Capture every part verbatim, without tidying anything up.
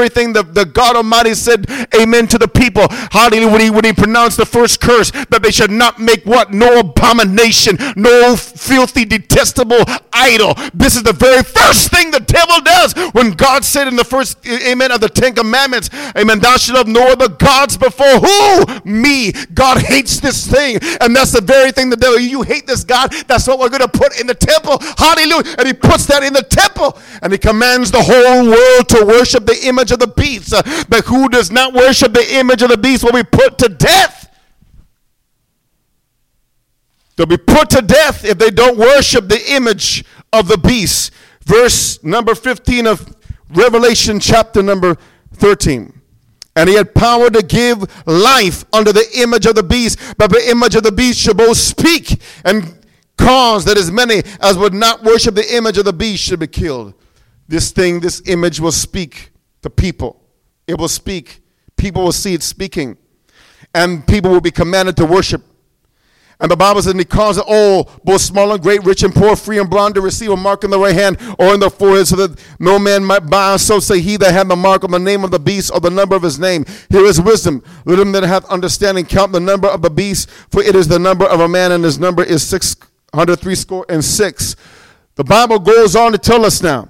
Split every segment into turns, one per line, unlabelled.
everything that the God Almighty said, amen, to the people. Hallelujah. When he, when he pronounced the first curse, that they should not make what? No abomination, no filthy, detestable idol. This is the very first thing the devil does when God said in the first, amen, of the Ten Commandments, amen, thou shalt have no other gods before who? Me. God hates this thing. And that's the very thing the devil, you hate this God, that's what we're going to put in the temple. Hallelujah. And he puts that in the temple. And he commands the whole world to worship the image of the beast. Uh, but who does not worship the image of the beast will be put to death. They'll be put to death if they don't worship the image of the beast. Verse number fifteen of Revelation chapter number thirteen. And he had power to give life unto the image of the beast, but the image of the beast shall both speak and cause that as many as would not worship the image of the beast should be killed. This thing, this image will speak to people. It will speak. People will see it speaking. And people will be commanded to worship. And the Bible says, and he caused all, both small and great, rich and poor, free and bond, to receive a mark in the right hand or in the forehead, so that no man might buy. So say he that had the mark of the name of the beast or the number of his name. Here is wisdom. Let him that hath understanding count the number of the beast, for it is the number of a man, and his number is six hundred three score and six. The Bible goes on to tell us now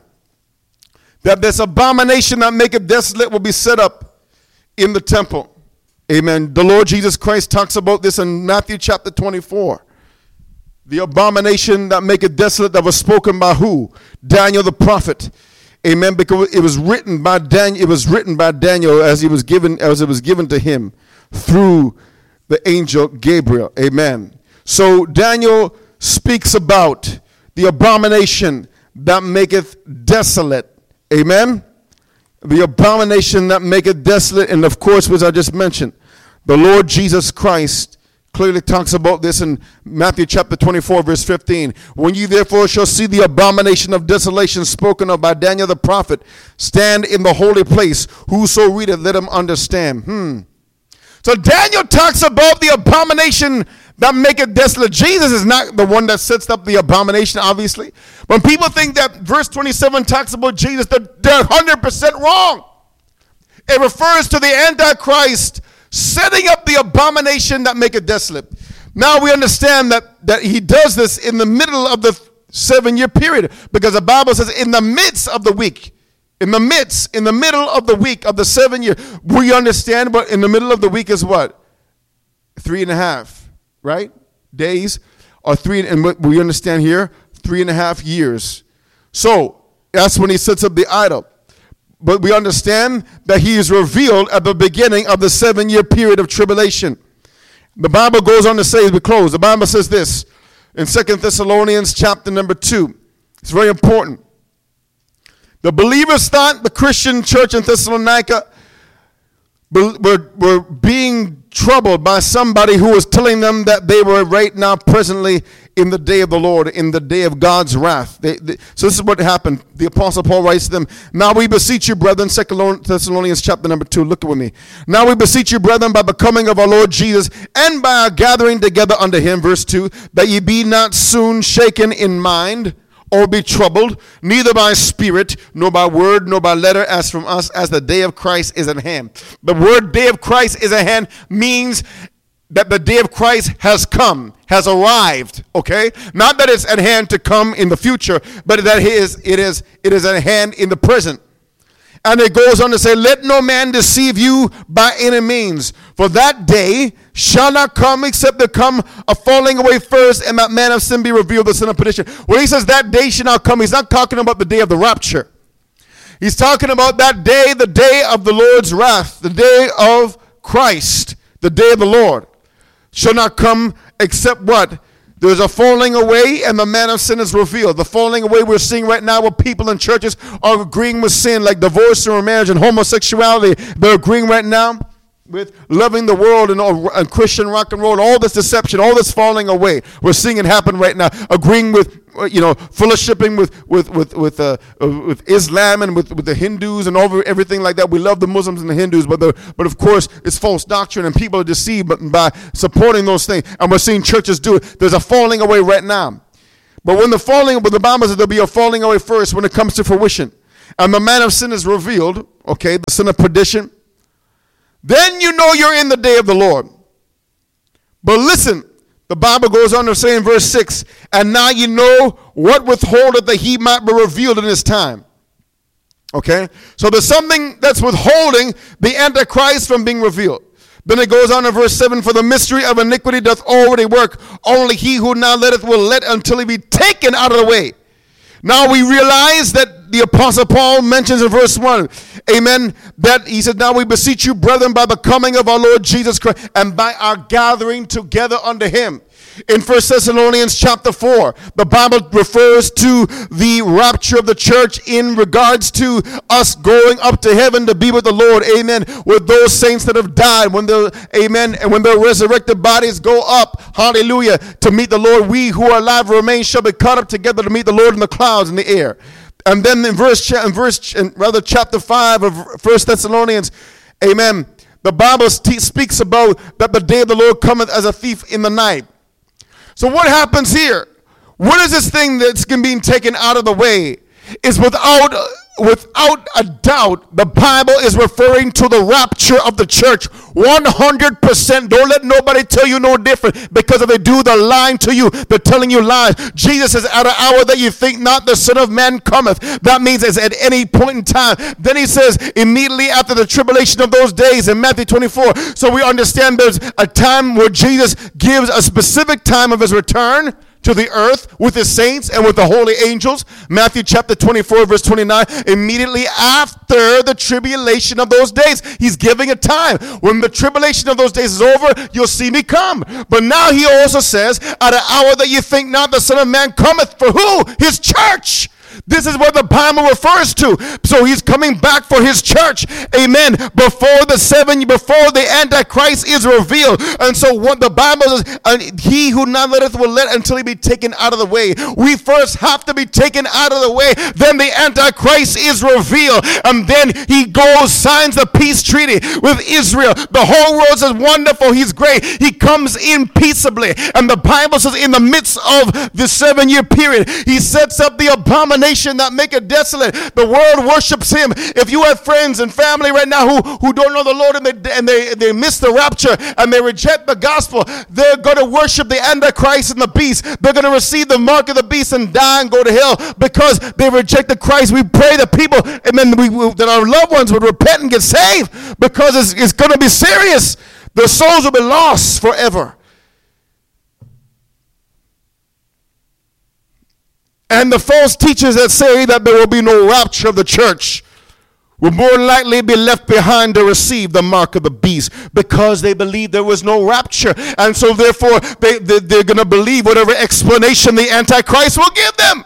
that this abomination that maketh desolate will be set up in the temple. Amen. The Lord Jesus Christ talks about this in Matthew chapter twenty-four. The abomination that maketh desolate, that was spoken by who? Daniel the prophet. Amen. Because it was written by Daniel. It was written by Daniel as he was given, as it was given to him through the angel Gabriel. Amen. So Daniel speaks about the abomination that maketh desolate. Amen. The abomination that maketh desolate, and of course, which I just mentioned, the Lord Jesus Christ clearly talks about this in Matthew chapter twenty-four, verse fifteen. When you therefore shall see the abomination of desolation spoken of by Daniel the prophet stand in the holy place, whoso readeth, let him understand. Hmm. So Daniel talks about the abomination that maketh desolate. Jesus is not the one that sets up the abomination, obviously. When people think that verse twenty-seven talks about Jesus, they're, they're one hundred percent wrong. It refers to the Antichrist setting up the abomination that maketh desolate. Now we understand that, that he does this in the middle of the seven-year period, because the Bible says in the midst of the week. In the midst, in the middle of the week of the seven year, we understand, but in the middle of the week is what? Three and a half, right? Days, or three, and what we understand here, three and a half years. So that's when he sets up the idol. But we understand that he is revealed at the beginning of the seven year period of tribulation. The Bible goes on to say, as we close, the Bible says this in Second Thessalonians chapter number two. It's very important. The believers thought the Christian church in Thessalonica were, were being troubled by somebody who was telling them that they were right now presently in the day of the Lord, in the day of God's wrath. They, they, so this is what happened. The Apostle Paul writes to them, now we beseech you, brethren, Second Thessalonians chapter number two, look with me. Now we beseech you, brethren, by the coming of our Lord Jesus, and by our gathering together unto him, verse two, that ye be not soon shaken in mind, or be troubled, neither by spirit, nor by word, nor by letter, as from us, as the day of Christ is at hand. The word day of Christ is at hand means that the day of Christ has come, has arrived, okay? Not that it's at hand to come in the future, but that it is, it is, it is at hand in the present. And it goes on to say, let no man deceive you by any means, for that day shall not come except there come a falling away first, and that man of sin be revealed, the son of perdition. When he says that day shall not come, he's not talking about the day of the rapture. He's talking about that day, the day of the Lord's wrath, the day of Christ, the day of the Lord. Shall not come except what? There's a falling away, and the man of sin is revealed. The falling away we're seeing right now where people in churches are agreeing with sin, like divorce and remarriage and homosexuality. They're agreeing right now with loving the world and, and Christian rock and roll, all this deception, all this falling away. We're seeing it happen right now. Agreeing with, you know, fellowshipping with with with with, uh, with Islam and with, with the Hindus and over everything like that. We love the Muslims and the Hindus, but the, but of course it's false doctrine, and people are deceived by supporting those things. And we're seeing churches do it. There's a falling away right now. But when the falling, but the Bible says there'll be a falling away first when it comes to fruition, and the man of sin is revealed. okay, the son of perdition, then you know you're in the day of the Lord. But listen, the Bible goes on to say in verse six, and now you know what withholdeth that he might be revealed in his time. Okay, so there's something that's withholding the Antichrist from being revealed. Then it goes on in verse seven, for the mystery of iniquity doth already work. Only he who now letteth will let until he be taken out of the way. Now we realize that the Apostle Paul mentions in verse one, amen, that he said, now we beseech you, brethren, by the coming of our Lord Jesus Christ, and by our gathering together unto him. In First Thessalonians chapter four, the Bible refers to the rapture of the church in regards to us going up to heaven to be with the Lord, amen, with those saints that have died, when the amen, and when their resurrected bodies go up, hallelujah, to meet the Lord. We who are alive remain shall be caught up together to meet the Lord in the clouds in the air. And then in verse, in verse, in rather chapter five of First Thessalonians, amen, the Bible speaks about that the day of the Lord cometh as a thief in the night. So what happens here? What is this thing that's being taken out of the way? Is without without a doubt, the Bible is referring to the rapture of the church. one hundred percent. Don't let nobody tell you no different, because if they do, they're lying to you. They're telling you lies. Jesus says, at an hour that you think not, the Son of Man cometh. That means it's at any point in time. Then he says, immediately after the tribulation of those days in Matthew twenty-four. So we understand there's a time where Jesus gives a specific time of his return to the earth with his saints and with the holy angels. Matthew chapter twenty-four, verse twenty-nine. Immediately after the tribulation of those days, he's giving a time. When the tribulation of those days is over, you'll see me come. But now he also says, at an hour that you think not, the Son of Man cometh for who? His church. This is what the Bible refers to. So he's coming back for his church. Amen. Before the seven, before the Antichrist is revealed. And so what the Bible says, and he who not letteth will let until he be taken out of the way. We first have to be taken out of the way. Then the Antichrist is revealed. And then he goes, signs the peace treaty with Israel. The whole world says, wonderful, he's great. He comes in peaceably. And the Bible says, in the midst of the seven year period, he sets up the abomination that make it desolate. The world worships him. If you have friends and family right now who, who don't know the Lord, and they, and they they miss the rapture and they reject the gospel, they're going to worship the Antichrist and the beast. They're going to receive the mark of the beast and die and go to hell because they rejected Christ. We pray that people, amen, we, we, that our loved ones would repent and get saved, because it's, it's going to be serious. Their souls will be lost forever. And the false teachers that say that there will be no rapture of the church will more likely be left behind to receive the mark of the beast, because they believe there was no rapture. And so therefore they, they, they're going to believe whatever explanation the Antichrist will give them.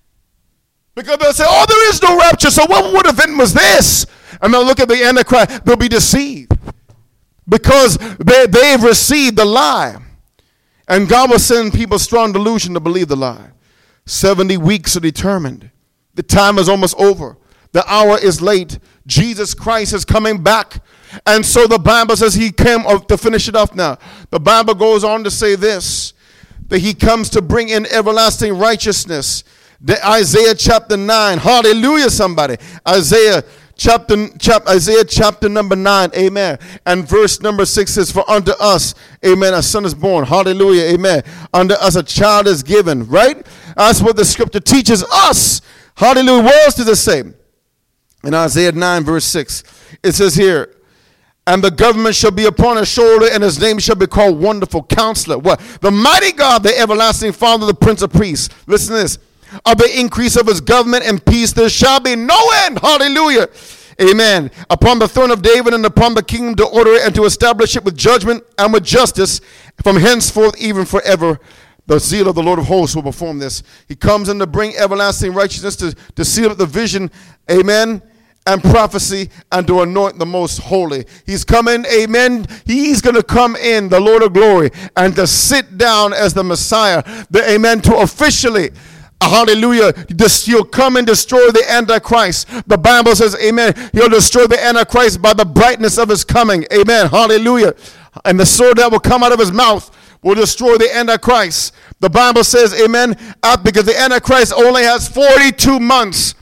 Because they'll say, oh, there is no rapture, so what, what event was this? And they'll look at the Antichrist, they'll be deceived. Because they, they've received the lie. And God will send people strong delusion to believe the lie. seventy weeks are determined. The time is almost over. The hour is late. Jesus Christ is coming back. And so the Bible says he came, to finish it off now, the Bible goes on to say this, that he comes to bring in everlasting righteousness. The Isaiah chapter nine. Hallelujah, somebody. Isaiah chapter, chap, Isaiah chapter number nine. Amen. And verse number six says, for unto us, amen, a son is born. Hallelujah. Amen. Unto us a child is given. Right? That's what the scripture teaches us. Hallelujah. What else does it say? In Isaiah nine verse six, it says here, and the government shall be upon his shoulder, and his name shall be called Wonderful Counselor. What? The mighty God, the everlasting Father, the Prince of Peace. Listen to this. Of the increase of his government and peace there shall be no end. Hallelujah. Amen. Upon the throne of David and upon the kingdom, to order it and to establish it with judgment and with justice from henceforth even forever. The zeal of the Lord of hosts will perform this. He comes in to bring everlasting righteousness, to, to seal up the vision, amen, and prophecy, and to anoint the most holy. He's coming, amen. He's going to come in, the Lord of glory, and to sit down as the Messiah, the, amen, to officially, hallelujah, this, he'll come and destroy the Antichrist. The Bible says, amen, he'll destroy the Antichrist by the brightness of his coming. Amen, hallelujah. And the sword that will come out of his mouth will destroy the Antichrist. The Bible says, amen, uh, because the Antichrist only has forty-two months.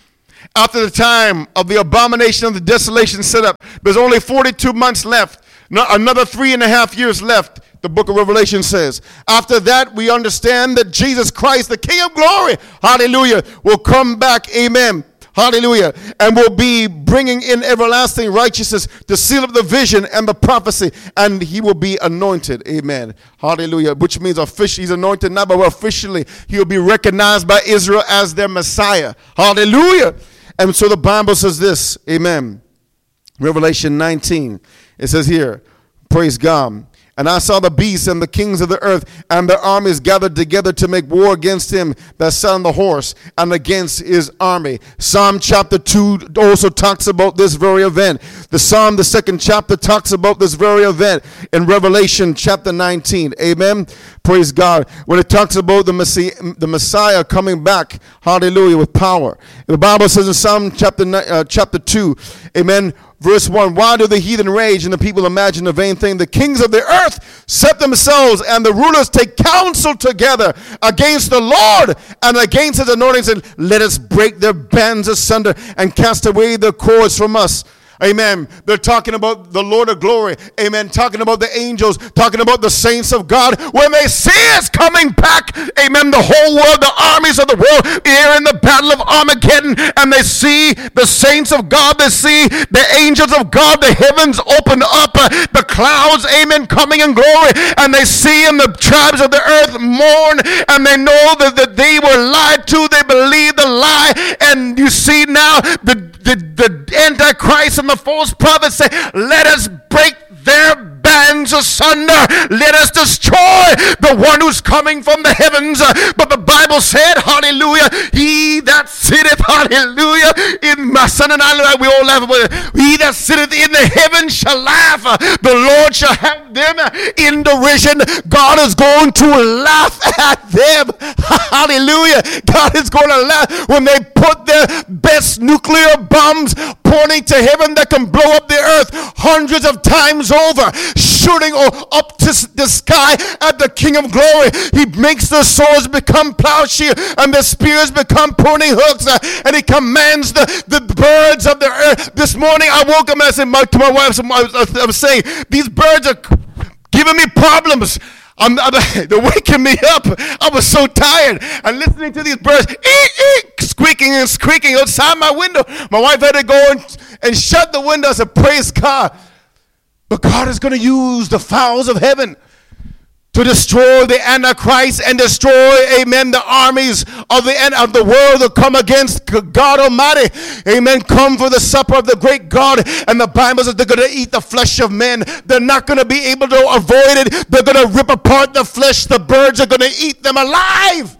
After the time of the abomination of the desolation set up, there's only forty-two months left. No, another three and a half years left, the book of Revelation says. After that, we understand that Jesus Christ, the King of glory, hallelujah, will come back, amen, hallelujah, and will be bringing in everlasting righteousness to seal up the vision and the prophecy, and he will be anointed, amen, hallelujah, which means officially, he's anointed now, but officially he will be recognized by Israel as their Messiah, hallelujah. And so the Bible says this, amen, Revelation nineteen, it says here, praise God. And I saw the beast and the kings of the earth and their armies gathered together to make war against him that sat on the horse and against his army. Psalm chapter two also talks about this very event. The Psalm, the second chapter, talks about this very event in Revelation chapter nineteen. Amen. Praise God. When it talks about the Messiah, the Messiah coming back, hallelujah, with power. The Bible says in Psalm chapter, uh, chapter two, amen, verse one, why do the heathen rage and the people imagine a vain thing? The kings of the earth set themselves and the rulers take counsel together against the Lord and against his anointing, and let us break their bands asunder and cast away their cords from us. Amen. They're talking about the Lord of glory. Amen. Talking about the angels. Talking about the saints of God. When they see us coming back. Amen. The whole world, the armies of the world here in the battle of Armageddon. And they see the saints of God. They see the angels of God. The heavens open up. Uh, the clouds. Amen. Coming in glory. And they see in the tribes of the earth mourn. And they know that, that they were lied to. They believe the lie. And you see now the The, the Antichrist and the false prophets say, let us break their bands asunder. Let us destroy the one who's coming from the heavens. But the Bible said, hallelujah, he that sitteth, hallelujah, in my son and I, we all laugh about it. He that sitteth in the heavens shall laugh. The Lord shall have them in derision. God is going to laugh at them. Hallelujah. God is going to laugh when they put their best nuclear bombs pointing to heaven that can blow up the earth hundreds of times over, shooting up to the sky at the King of glory. He makes the swords become plowshares and the spears become pruning hooks, uh, and he commands the, the birds of the earth. This morning I woke up and I said my, to my wife, I was, I was saying, these birds are giving me problems. I'm, I'm, they're waking me up. I was so tired. And listening to these birds eek, eek, squeaking and squeaking outside my window. My wife had to go and, and shut the window. I said, praise God. But God is going to use the fowls of heaven to destroy the Antichrist and destroy, amen, the armies of the end of the world that come against God Almighty. Amen. Come for the supper of the great God. And the Bible says they're going to eat the flesh of men. They're not going to be able to avoid it. They're going to rip apart the flesh. The birds are going to eat them alive.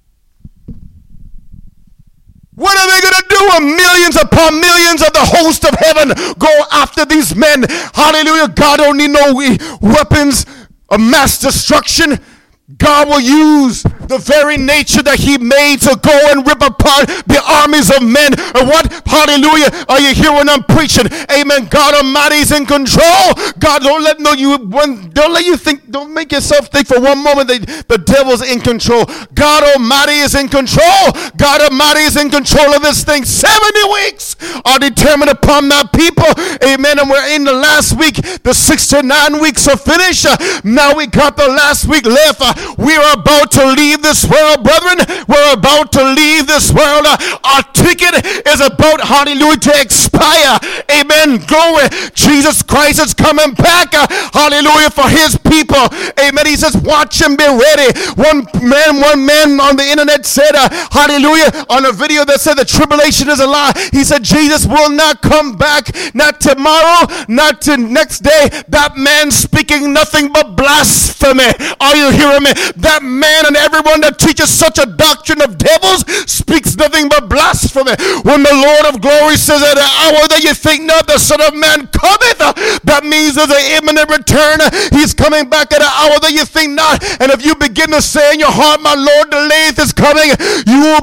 What are they going to do when millions upon millions of the host of heaven go after these men? Hallelujah. God don't need no weapons of mass destruction. God will use the very nature that he made to go and rip apart the armies of men. And what? Hallelujah. Are you hearing I'm preaching? Amen. God Almighty is in control. God, don't let no you when don't let you think, don't make yourself think for one moment that the devil's in control. God Almighty is in control. God Almighty is in control of this thing. seventy weeks are determined upon that people. Amen. And we're in the last week. The sixty-nine weeks are finished. Uh, now we got the last week left. Uh, we are about to leave this world, brethren. We're about to leave this world. Uh, our ticket is about, hallelujah, to expire. Amen. Glory. Jesus Christ is coming back. Uh, hallelujah, for his people. Amen. He says, watch and be ready. One man, one man on the internet said, uh, hallelujah, on a video that said the tribulation is a lie. He said, Jesus will not come back. Not tomorrow, not to next day. That man speaking nothing but blasphemy. Are you hearing me? That man and everyone that teaches such a doctrine of devils speaks nothing but blasphemy. When the Lord of glory says at an hour that you think not, the Son of Man cometh, that means there's an imminent return. He's coming back at an hour that you think not. And if you begin to say in your heart, my Lord delayeth is coming, you will be a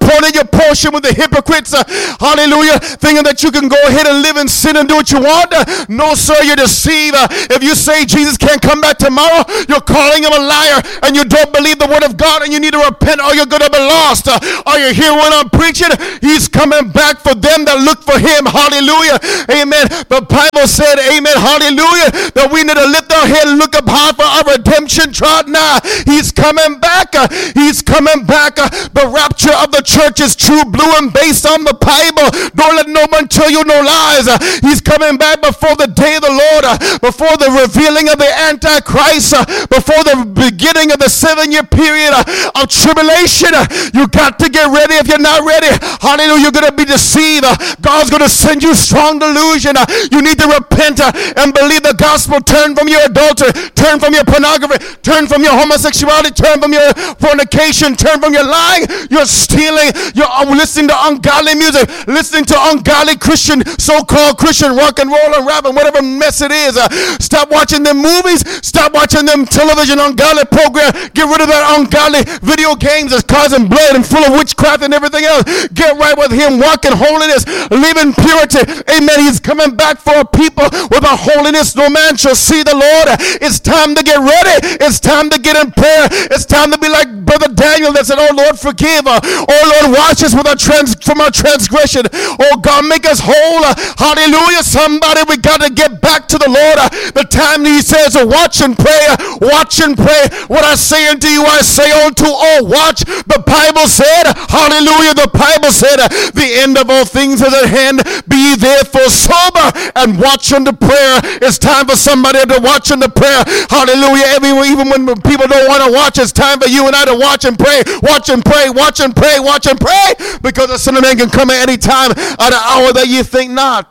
appointed your portion with the hypocrites. Uh, hallelujah. Thinking that you can go ahead and live in sin and do what you want. Uh, no, sir, you're deceived. Uh, if you say Jesus can't come back tomorrow, you're calling him a liar, and you don't believe the word of God, and you need to repent or you're going to be lost. Uh, are you here when I'm preaching? He's coming back for them that look for him. Hallelujah. Amen. The Bible said, amen, hallelujah, that we need to lift our head and look up high for our redemption trod nigh. He's coming back. Uh, he's coming back. Uh, the rapture of the church is true, blue, and based on the Bible. Don't let no one tell you no lies. Uh, he's coming back before the day of the Lord, uh, before the revealing of the Antichrist, uh, before the beginning of the seven-year period uh, of tribulation. Uh, you got to get ready. If you're not ready, hallelujah, you're going to be deceived. Uh, God's going to send you strong delusion. Uh, you need to repent uh, and believe the gospel. Turn from your adultery. Turn from your pornography. Turn from your homosexuality. Turn from your fornication. Turn from your lying. You're stealing. You're listening to ungodly music. Listening to ungodly Christian, so-called Christian rock and roll and rap and whatever mess it is. Uh, stop watching them movies. Stop watching them television ungodly program. Get rid of that ungodly video games that's causing blood and full of witchcraft and everything else. Get right with him. Walk in holiness. Live in purity. Amen. He's coming back for a people without holiness. No man shall see the Lord. It's time to get ready. It's time to get in prayer. It's time to be like Brother Daniel that said, oh Lord, forgive. Uh, oh Lord, wash us with our trans- from our transgression. Oh God, make us whole. Uh, hallelujah. Somebody, we got to get back to the Lord. Uh, the time he says, uh, watch and pray. Uh, watch and pray. What I say unto you, I say unto all, watch. The Bible said, hallelujah, the Bible said, uh, the end of all things is at hand. Be therefore sober and watch unto prayer. It's time for somebody to watch unto prayer. Hallelujah. Every, even when people don't want to watch, it's time for you and I to watch and pray. Watch and pray. Watch and pray. Watch and pray. Because the Son of Man can come at any time, at an hour that you think not.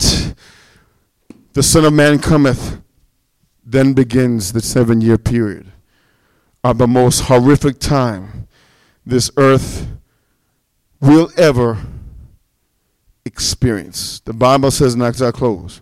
The Son of Man cometh. Then begins the seven-year period of the most horrific time this earth will ever experience. The Bible says, and as I close,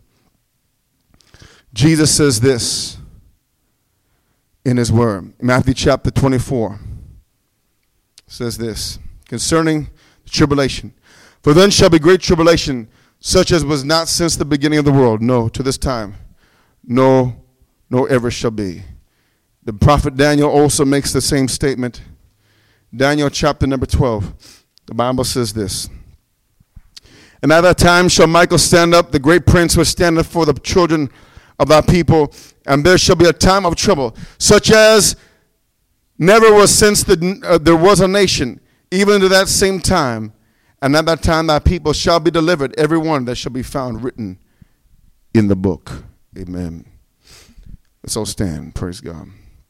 Jesus says this in his word. Matthew chapter twenty-four says this concerning tribulation. For then shall be great tribulation, such as was not since the beginning of the world, no, to this time, no, nor ever shall be. The prophet Daniel also makes the same statement. Daniel chapter number twelve, the Bible says this. And at that time shall Michael stand up, the great prince which standeth for the children of thy people, and there shall be a time of trouble, such as never was since the, uh, there was a nation, even to that same time. And at that time thy people shall be delivered, every one that shall be found written in the book. Amen. Let's all stand. Praise God.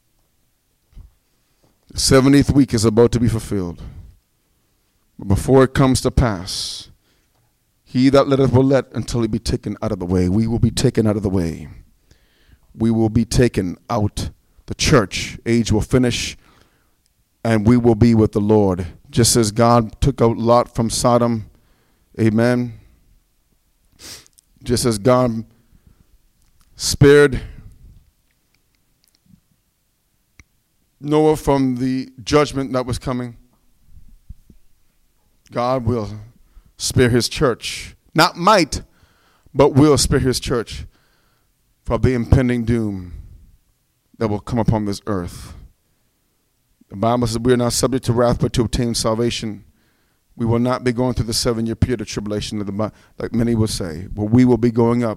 The seventieth week is about to be fulfilled. But before it comes to pass, he that letteth will let until he be taken out of the way. We will be taken out of the way. We will be taken out. The church age will finish, and we will be with the Lord. Just as God took out Lot from Sodom. Amen. Just as God spared Noah from the judgment that was coming, God will spare his church. Not might, but will spare his church from the impending doom that will come upon this earth. The Bible says we are not subject to wrath, but to obtain salvation. We will not be going through the seven-year period of tribulation, like many would say, but we will be going up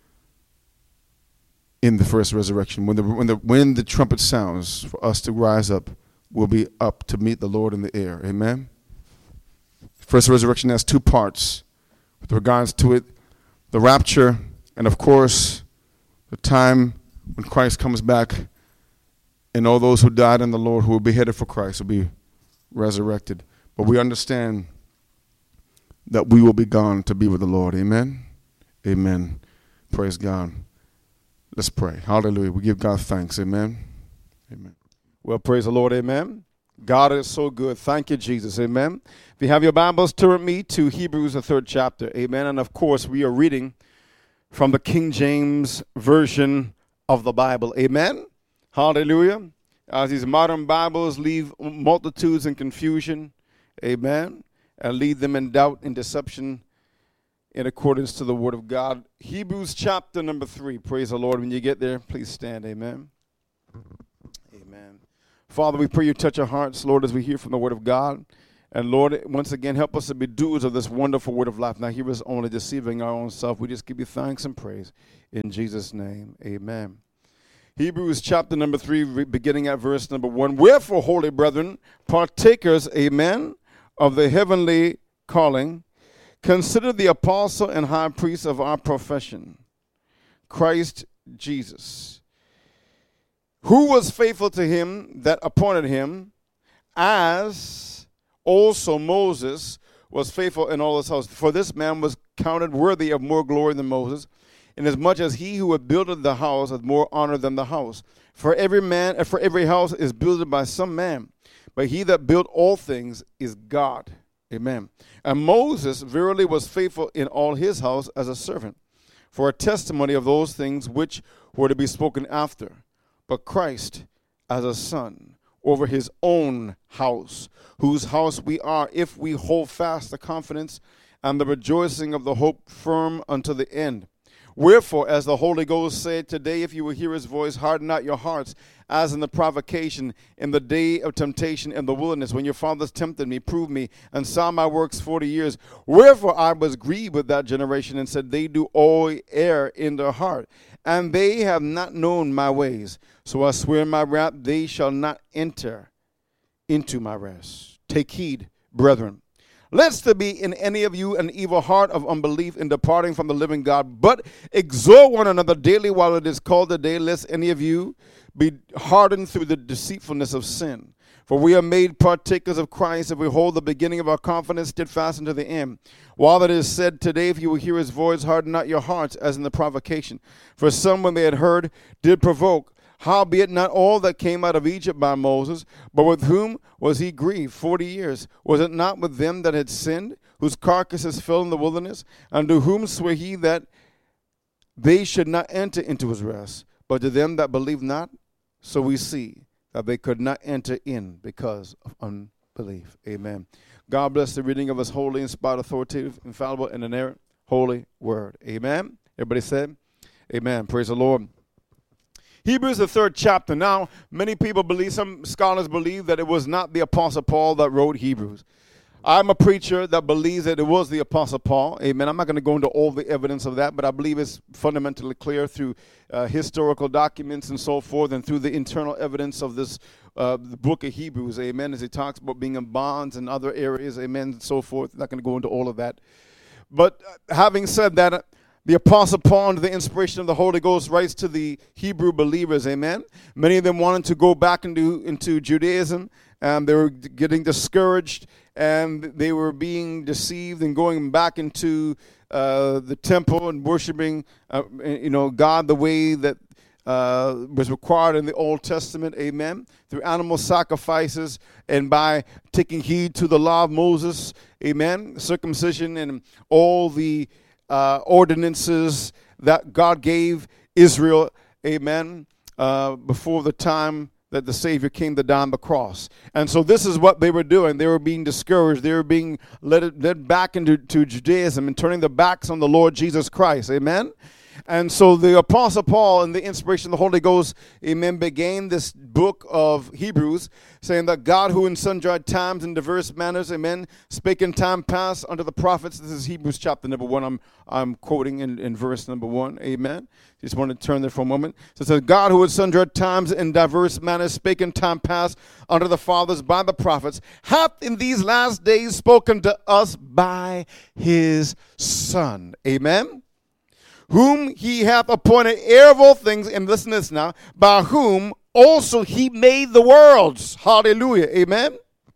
in the first resurrection. When the, when the, when the trumpet sounds for us to rise up, we'll be up to meet the Lord in the air. Amen? First resurrection has two parts with regards to it. The rapture, and of course, the time when Christ comes back, and all those who died in the Lord who will be headed for Christ will be resurrected. But we understand that we will be gone to be with the Lord. Amen? Amen. Praise God. Let's pray. Hallelujah. We give God thanks. Amen. Amen. Well, praise the Lord. Amen. God is so good. Thank you, Jesus. Amen. If you have your Bibles, turn with me to Hebrews, the third chapter. Amen. And of course, we are reading from the King James Version of the Bible. Amen. Hallelujah. As these modern Bibles leave multitudes in confusion. Amen. and lead them in doubt and deception in accordance to the word of God. Hebrews chapter number three. Praise the Lord. When you get there, please stand. Amen. Amen. Father, we pray you touch our hearts, Lord, as we hear from the word of God. And Lord, once again, help us to be doers of this wonderful word of life. Now, hear us only deceiving our own self. We just give you thanks and praise in Jesus' name. Amen. Hebrews chapter number three, beginning at verse number one. Wherefore, holy brethren, partakers, amen, of the heavenly calling, consider the apostle and high priest of our profession, Christ Jesus, who was faithful to him that appointed him, as also Moses was faithful in all his house. For this man was counted worthy of more glory than Moses, inasmuch as he who had builded the house hath more honor than the house. For every man, for every house is builded by some man, but he that built all things is God. Amen. And Moses verily was faithful in all his house as a servant, for a testimony of those things which were to be spoken after. But Christ as a son over his own house, whose house we are, if we hold fast the confidence and the rejoicing of the hope firm unto the end. Wherefore, as the Holy Ghost said, today, if you will hear his voice, harden not your hearts, as in the provocation, in the day of temptation in the wilderness, when your fathers tempted me, proved me, and saw my works forty years. Wherefore I was grieved with that generation, and said, they do all err in their heart, and they have not known my ways. So I swear in my wrath, they shall not enter into my rest. Take heed, brethren, lest there be in any of you an evil heart of unbelief in departing from the living God, but exhort one another daily while it is called the day, lest any of you be hardened through the deceitfulness of sin. For we are made partakers of Christ if we hold the beginning of our confidence steadfast unto the end. While it is said today, if you will hear his voice, harden not your hearts, as in the provocation. For some, when they had heard, did provoke. Howbeit not all that came out of Egypt by Moses, but with whom was he grieved forty years? Was it not with them that had sinned, whose carcasses fell in the wilderness? And to whom sware he that they should not enter into his rest? But to them that believe not, so we see that they could not enter in because of unbelief. Amen. God bless the reading of his holy, inspired, authoritative, infallible, and inerrant holy word. Amen. Everybody said, amen. Praise the Lord. Hebrews, the third chapter. Now, many people believe, some scholars believe that it was not the Apostle Paul that wrote Hebrews. I'm a preacher that believes that it was the Apostle Paul. Amen. I'm not going to go into all the evidence of that, but I believe it's fundamentally clear through uh, historical documents and so forth, and through the internal evidence of this uh, the book of Hebrews. Amen. As he talks about being in bonds and other areas. Amen. And so forth. I'm not going to go into all of that. But uh, having said that, uh, the Apostle Paul, under the inspiration of the Holy Ghost, writes to the Hebrew believers, amen. Many of them wanted to go back into, into Judaism, and they were getting discouraged, and they were being deceived and going back into uh, the temple and worshiping, uh, you know, God the way that uh, was required in the Old Testament, amen, through animal sacrifices and by taking heed to the law of Moses, amen, circumcision and all the Uh, ordinances that God gave Israel, amen, uh, before the time that the Savior came to die on the cross. And so this is what they were doing. They were being discouraged. They were being led, led back into to Judaism and turning their backs on the Lord Jesus Christ, amen. And so the Apostle Paul, in the inspiration of the Holy Ghost, amen, began this book of Hebrews, saying that God, who in sundry times and diverse manners, amen, spake in time past unto the prophets. This is Hebrews chapter number one. I'm I'm quoting in, in verse number one, amen. Just want to turn there for a moment. So it says, God, who in sundry times and diverse manners spake in time past unto the fathers by the prophets, hath in these last days spoken to us by his Son, amen, whom he hath appointed heir of all things, and listen to this now, by whom also he made the worlds. Hallelujah. Amen.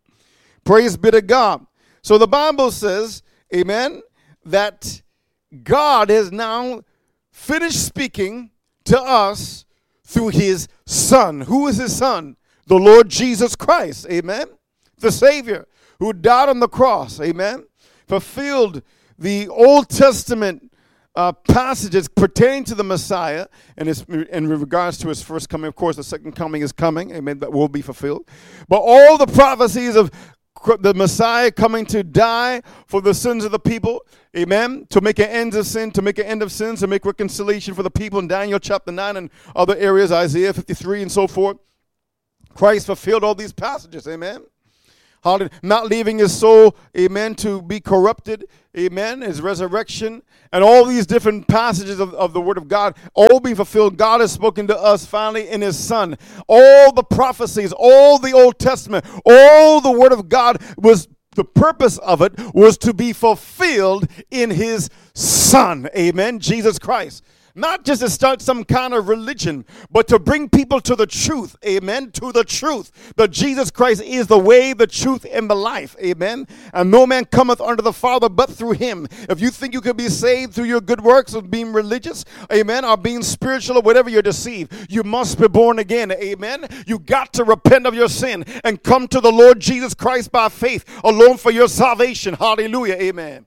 Praise be to God. So the Bible says, amen, that God has now finished speaking to us through his Son. Who is his Son? The Lord Jesus Christ. Amen. The Savior who died on the cross. Amen. Fulfilled the Old Testament Uh, passages pertaining to the Messiah and his, in regards to his first coming. Of course, the second coming is coming, amen, that will be fulfilled. But all the prophecies of the Messiah coming to die for the sins of the people. Amen. To make an end of sin, to make an end of sins, to make reconciliation for the people in Daniel chapter nine and other areas, Isaiah fifty-three and so forth. Christ fulfilled all these passages. Amen. Not leaving his soul, amen, to be corrupted, amen, his resurrection, and all these different passages of, of the Word of God, all being fulfilled. God has spoken to us finally in his Son. All the prophecies, all the Old Testament, all the Word of God was, the purpose of it was to be fulfilled in his Son, amen, Jesus Christ. Not just to start some kind of religion, but to bring people to the truth, amen, to the truth, that Jesus Christ is the way, the truth, and the life, amen, and no man cometh unto the Father but through him. If you think you can be saved through your good works of being religious, amen, or being spiritual or whatever, you're deceived. You must be born again, amen. You got to repent of your sin and come to the Lord Jesus Christ by faith alone for your salvation, hallelujah, amen.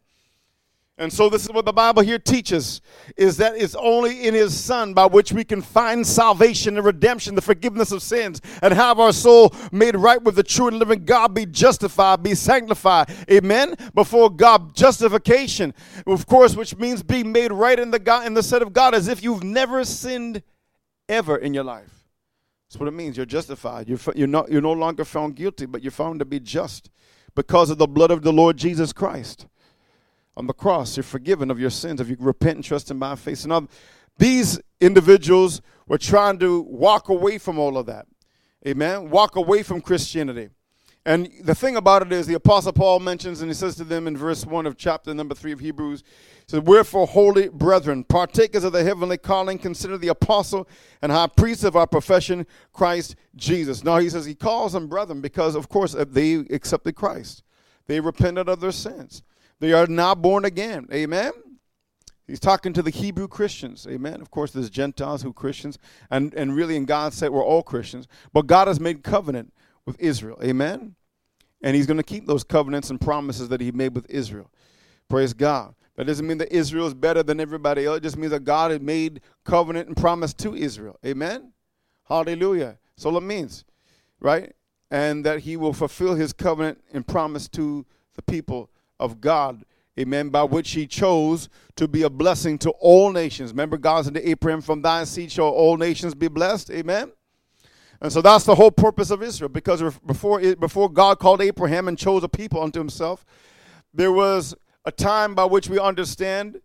And so this is what the Bible here teaches, is that it's only in his Son by which we can find salvation and redemption, the forgiveness of sins, and have our soul made right with the true and living God, be justified, be sanctified, amen, before God. Justification, of course, which means being made right in the God, in the sight of God, as if you've never sinned ever in your life. That's what it means. You're justified. You're, you're, not, you're no longer found guilty, but you're found to be just because of the blood of the Lord Jesus Christ. On the cross, you're forgiven of your sins if you repent and trust him by faith. And now, these individuals were trying to walk away from all of that. Amen? Walk away from Christianity. And the thing about it is, the Apostle Paul mentions, and he says to them in verse one of chapter number three of Hebrews, he says, wherefore, holy brethren, partakers of the heavenly calling, consider the apostle and high priest of our profession, Christ Jesus. Now, he says he calls them brethren because, of course, they accepted Christ. They repented of their sins. They are now born again. Amen. He's talking to the Hebrew Christians. Amen. Of course, there's Gentiles who are Christians. And, and really, in God's sight, we're all Christians. But God has made covenant with Israel. Amen. And he's going to keep those covenants and promises that he made with Israel. Praise God. That doesn't mean that Israel is better than everybody else. It just means that God had made covenant and promise to Israel. Amen. Hallelujah. That's all it means. Right? And that he will fulfill his covenant and promise to the people of God, amen, by which he chose to be a blessing to all nations. Remember, God said to Abraham, from thy seed shall all nations be blessed, amen. And so that's the whole purpose of Israel, because before before God called Abraham and chose a people unto himself, there was a time by which we understand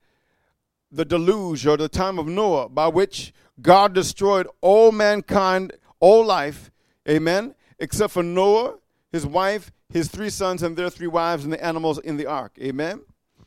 the deluge, or the time of Noah, by which God destroyed all mankind, all life, amen, except for Noah, his wife, his three sons and their three wives, and the animals in the ark. Amen?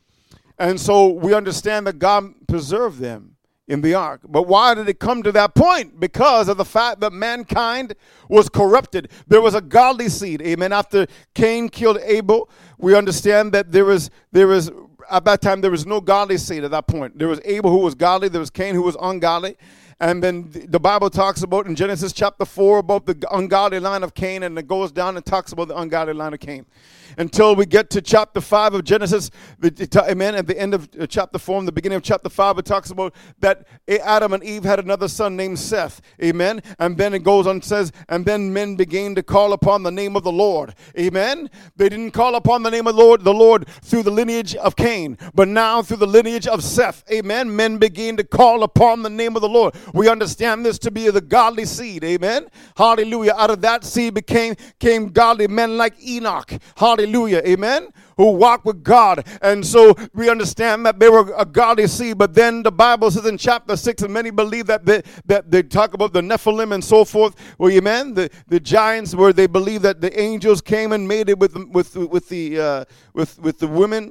And so we understand that God preserved them in the ark. But why did it come to that point? Because of the fact that mankind was corrupted. There was a godly seed. Amen? After Cain killed Abel, we understand that there was, there was at that time, there was no godly seed at that point. There was Abel who was godly. There was Cain who was ungodly. And then the Bible talks about in Genesis chapter four about the ungodly line of Cain, and it goes down and talks about the ungodly line of Cain. Until we get to chapter five of Genesis, amen, at the end of chapter four, in the beginning of chapter five, it talks about that Adam and Eve had another son named Seth, amen. And then it goes on and says, and then men began to call upon the name of the Lord, amen. They didn't call upon the name of the Lord, the Lord through the lineage of Cain, but now through the lineage of Seth, amen. Men began to call upon the name of the Lord. We understand this to be the godly seed, amen. Hallelujah. Out of that seed became came godly men like Enoch, hallelujah, amen, who walked with God. And so we understand that they were a godly seed. But then the Bible says in chapter six, and many believe that they, that they talk about the Nephilim and so forth, well, amen, the, the giants, where they believe that the angels came and made it with with with the uh, with with the women.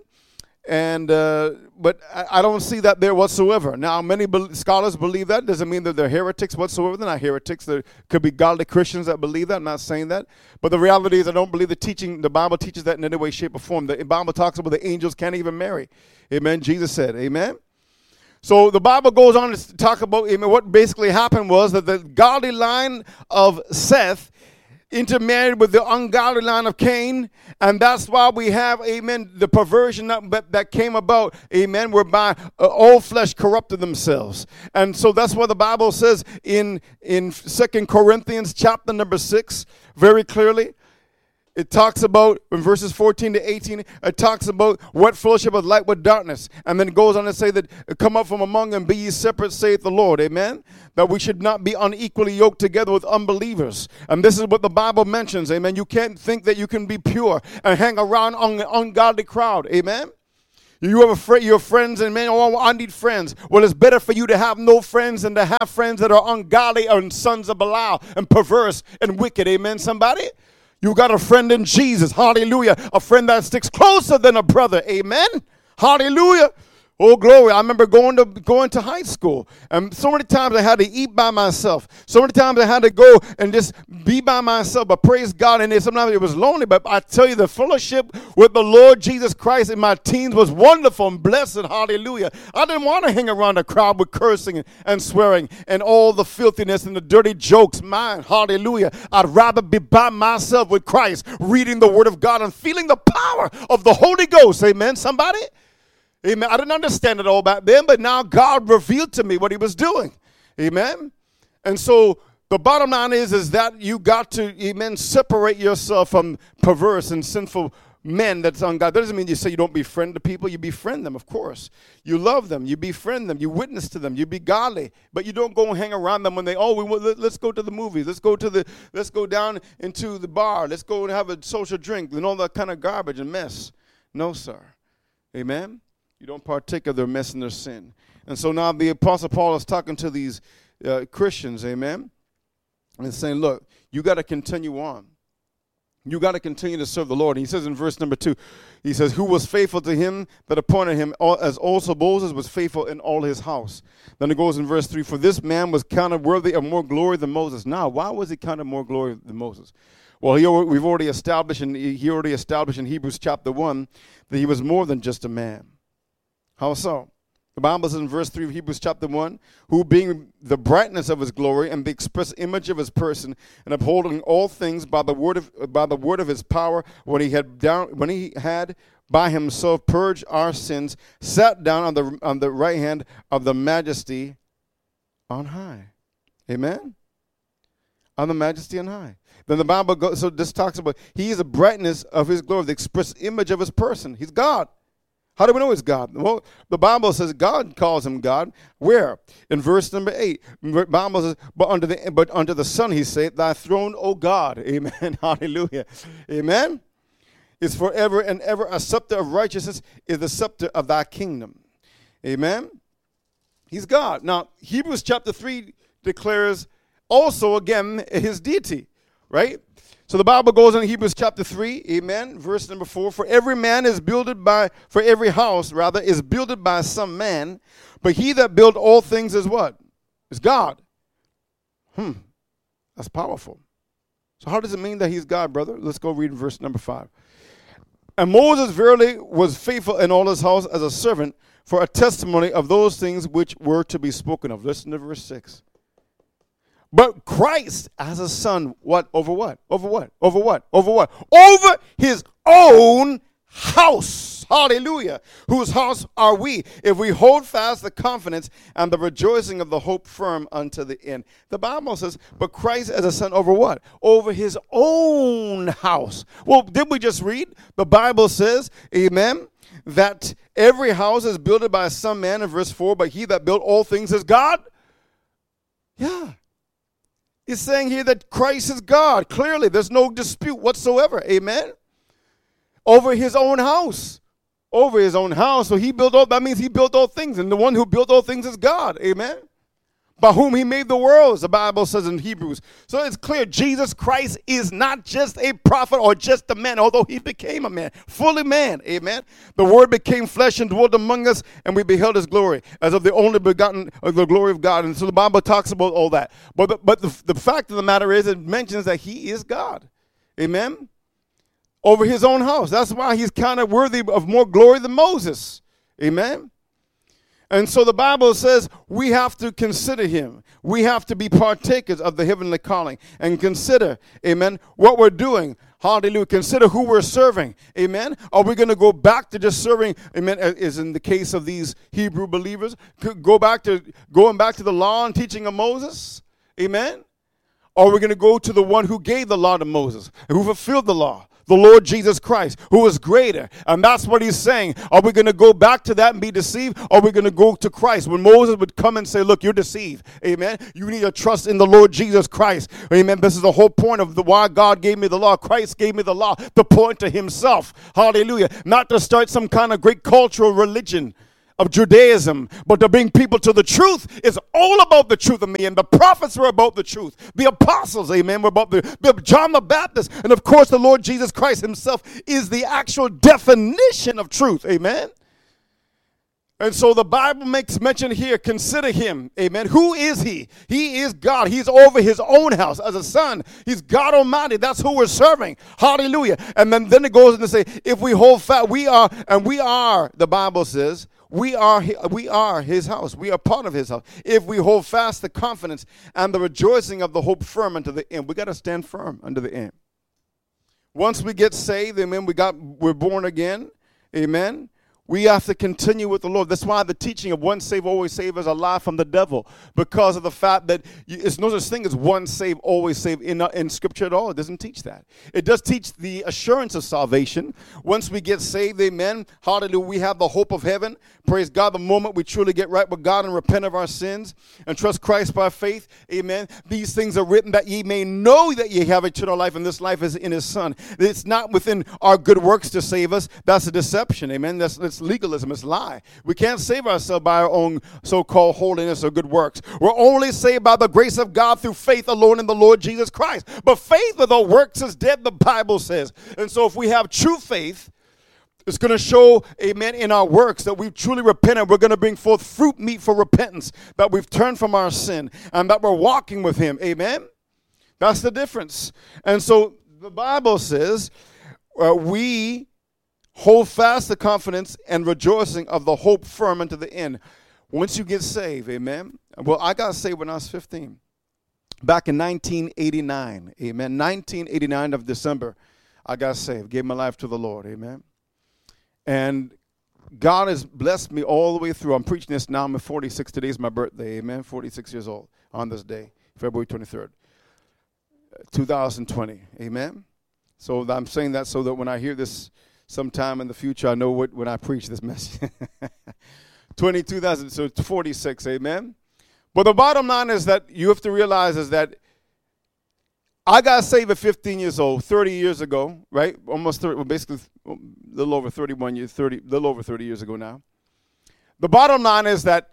And uh, but I, I don't see that there whatsoever. Now, many be- scholars believe that. Doesn't mean that they're heretics whatsoever. They're not heretics. There could be godly Christians that believe that. I'm not saying that. But the reality is, I don't believe the teaching. The Bible teaches that in any way, shape, or form. The Bible talks about the angels can't even marry. Amen. Jesus said, amen. So the Bible goes on to talk about, amen, what basically happened was that the godly line of Seth intermarried with the ungodly line of Cain, and that's why we have, amen, the perversion that, that came about, amen, whereby uh, all flesh corrupted themselves. And so that's what the Bible says in, in Second Corinthians chapter number six, very clearly. it talks about, in verses fourteen to eighteen, it talks about what fellowship of light with darkness. And then it goes on to say that, come up from among them, be ye separate, saith the Lord. Amen? That we should not be unequally yoked together with unbelievers. And this is what the Bible mentions. Amen? You can't think that you can be pure and hang around an ungodly crowd. Amen? You have a fr- your friends and man, oh, I need friends. Well, it's better for you to have no friends than to have friends that are ungodly and sons of Belial and perverse and wicked. Amen, somebody? You got a friend in Jesus. Hallelujah. A friend that sticks closer than a brother. Amen. Hallelujah. Oh, glory. I remember going to going to high school, and so many times I had to eat by myself. So many times I had to go and just be by myself. But praise God, and it, sometimes it was lonely. But I tell you, the fellowship with the Lord Jesus Christ in my teens was wonderful and blessed. Hallelujah. I didn't want to hang around a crowd with cursing and, and swearing and all the filthiness and the dirty jokes. Man, hallelujah. I'd rather be by myself with Christ, reading the Word of God and feeling the power of the Holy Ghost. Amen, somebody? Amen. I didn't understand it all back then, but now God revealed to me what he was doing. Amen. And so the bottom line is, is that you got to, amen, separate yourself from perverse and sinful men that's ungodly. That doesn't mean you say you don't befriend the people. You befriend them, of course. You love them. You befriend them. You witness to them. You be godly. But you don't go and hang around them when they, oh, we, let's go to the movies. Let's go to the, let's go down into the bar. Let's go and have a social drink and all that kind of garbage and mess. No, sir. Amen. You don't partake of their mess and their sin. And so now the Apostle Paul is talking to these uh, Christians, amen, and saying, look, you got to continue on. You got to continue to serve the Lord. And he says in verse number two, he says, who was faithful to him that appointed him, as also Moses was faithful in all his house. Then it goes in verse three, for this man was counted worthy of more glory than Moses. Now, why was he counted more glory than Moses? Well, he, we've already established, in, he already established in Hebrews chapter one that he was more than just a man. How so? The Bible says in verse three of Hebrews chapter one, who being the brightness of his glory and the express image of his person, and upholding all things by the word of by the word of his power, when he had down when he had by himself purged our sins, sat down on the on the right hand of the majesty on high. Amen. On the majesty on high. Then the Bible goes, so this talks about he is the brightness of his glory, the express image of his person. He's God. How do we know he's God? Well, the Bible says God calls him God. Where? In verse number eight. The Bible says, but under the but under the sun he said, thy throne, O God. Amen. Hallelujah. Amen. Is forever and ever. A scepter of righteousness is the scepter of thy kingdom. Amen. He's God. Now, Hebrews chapter three declares also again his deity, right? So the Bible goes in Hebrews chapter three, amen, verse number four. For every man is builded by, for every house, rather, is builded by some man, but he that built all things is what? Is God. Hmm, that's powerful. So how does it mean that he's God, brother? Let's go read verse number five. And Moses verily was faithful in all his house as a servant for a testimony of those things which were to be spoken of. Listen to verse six. But Christ as a son, what? Over what? Over what? Over what? Over what? Over his own house. Hallelujah. Whose house are we, if we hold fast the confidence and the rejoicing of the hope firm unto the end? The Bible says, but Christ as a son over what? Over his own house. Well, did we just read? The Bible says, amen, that every house is built by some man in verse four, but he that built all things is God. Yeah. It's saying here that Christ is God. Clearly, there's no dispute whatsoever. Amen. Over his own house. Over his own house. So he built all, that means he built all things. And the one who built all things is God. Amen. By whom he made the worlds, the Bible says in Hebrews. So it's clear Jesus Christ is not just a prophet or just a man, although he became a man, fully man. Amen. The word became flesh and dwelt among us, and we beheld his glory as of the only begotten of the glory of God. And so the Bible talks about all that. But the, but the, the fact of the matter is, it mentions that he is God. Amen. Over his own house. That's why he's kind of worthy of more glory than Moses. Amen. And so the Bible says we have to consider him. We have to be partakers of the heavenly calling and consider, amen, what we're doing. Hallelujah. Consider who we're serving. Amen. Are we going to go back to just serving, amen, as in the case of these Hebrew believers, go back to going back to the law and teaching of Moses? Amen. Or are we going to go to the one who gave the law to Moses, who fulfilled the law? the Lord Jesus Christ, who is greater. And that's what he's saying. Are we going to go back to that and be deceived? Or are we going to go to Christ? When Moses would come and say, look, you're deceived. Amen. You need to trust in the Lord Jesus Christ. Amen. This is the whole point of the why God gave me the law. Christ gave me the law to point to himself. Hallelujah. Not to start some kind of great cultural religion of Judaism, but to bring people to the truth. Is all about the truth of me. And the prophets were about the truth. The apostles, amen, were about the John the Baptist. And of course, the Lord Jesus Christ himself is the actual definition of truth. Amen. And so the Bible makes mention here, consider him, amen. Who is he? He is God. He's over his own house as a son. He's God Almighty. That's who we're serving. Hallelujah. And then, then it goes on to say, if we hold fast, we are, and we are, the Bible says, we are, we are his house. We are part of his house. If we hold fast the confidence and the rejoicing of the hope firm unto the end. We got to stand firm unto the end. Once we get saved, amen, we got, we're born again, amen. We have to continue with the Lord. That's why the teaching of once saved, always saved is a lie from the devil, because of the fact that it's no such thing as once saved, always saved in, uh, in Scripture at all. It doesn't teach that. It does teach the assurance of salvation. Once we get saved, amen, hallelujah, we have the hope of heaven. Praise God, the moment we truly get right with God and repent of our sins and trust Christ by faith, amen. These things are written that ye may know that ye have eternal life, and this life is in his Son. It's not within our good works to save us. That's a deception, amen. That's, that's legalism. It's lie. We can't save ourselves by our own so-called holiness or good works. We're only saved by the grace of God through faith alone in the Lord Jesus Christ. But faith without works is dead, the Bible says. And so if we have true faith, it's going to show, amen, in our works that we've truly repented. We're going to bring forth fruit meet for repentance, that we've turned from our sin and that we're walking with him. Amen? That's the difference. And so the Bible says uh, we hold fast the confidence and rejoicing of the hope firm unto the end. Once you get saved, amen. Well, I got saved when I was fifteen. Back in nineteen eighty-nine, amen. nineteen eighty-nine of December, I got saved, gave my life to the Lord, amen. And God has blessed me all the way through. I'm preaching this now. I'm forty-six. Today's my birthday, amen. forty-six years old on this day, February twenty-third, two thousand twenty, amen. So I'm saying that so that when I hear this sometime in the future, I know what when I preach this message. twenty-two thousand, so forty-six, amen. But the bottom line is that you have to realize is that I got saved at fifteen years old, thirty years ago, right? Almost thirty, well, basically a little over thirty-one years, thirty, little over thirty years ago now. The bottom line is that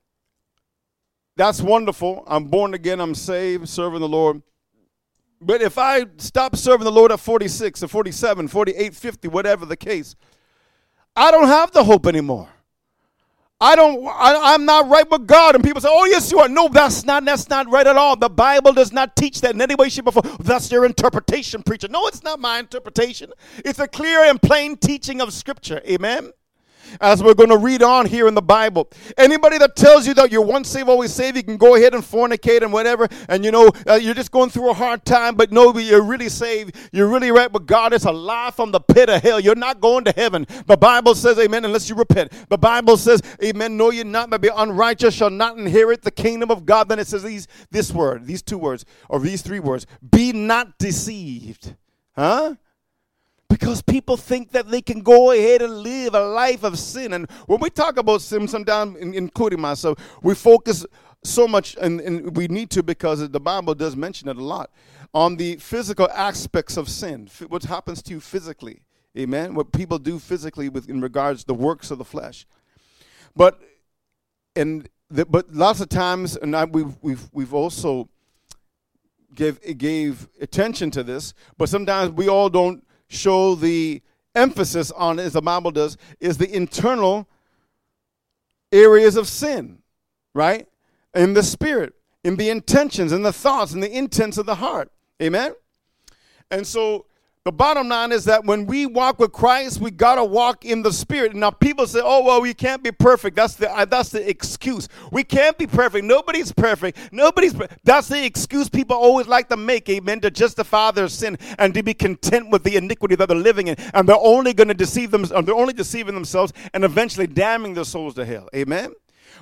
that's wonderful. I'm born again. I'm saved, serving the Lord. But if I stop serving the Lord at forty-six or forty-seven, forty-eight, fifty, whatever the case, I don't have the hope anymore. I don't, I, I'm not right with God. And people say, oh, yes, you are. No, that's not, that's not right at all. The Bible does not teach that in any way, shape, or form. That's your interpretation, preacher. No, it's not my interpretation. It's a clear and plain teaching of Scripture. Amen. As we're going to read on here in the Bible. Anybody that tells you that you're once saved, always saved, you can go ahead and fornicate and whatever, and you know, uh, you're just going through a hard time, but no, you're really saved, you're really right with God. It's a lie from the pit of hell. You're not going to heaven. The Bible says, amen, unless you repent. The Bible says, amen, no, you're not, but be unrighteous shall not inherit the kingdom of God. Then it says these, this word, these two words, or these three words, be not deceived. Huh? Because people think that they can go ahead and live a life of sin. And when we talk about sin, sometimes, including myself, we focus so much, and, and we need to because the Bible does mention it a lot, on the physical aspects of sin, what happens to you physically, amen, what people do physically with in regards to the works of the flesh. But and the, but lots of times, and I, we've, we've, we've also give, gave attention to this, but sometimes we all don't show the emphasis on it, as the Bible does, is the internal areas of sin, right? In the spirit, in the intentions, in the thoughts, in the intents of the heart. Amen? And so the bottom line is that when we walk with Christ, we got to walk in the Spirit. Now, people say, oh, well, we can't be perfect. That's the uh, that's the excuse. We can't be perfect. Nobody's perfect. Nobody's. That's the excuse people always like to make, amen, to justify their sin and to be content with the iniquity that they're living in. And they're only going to deceive them. They're only deceiving themselves and eventually damning their souls to hell. Amen?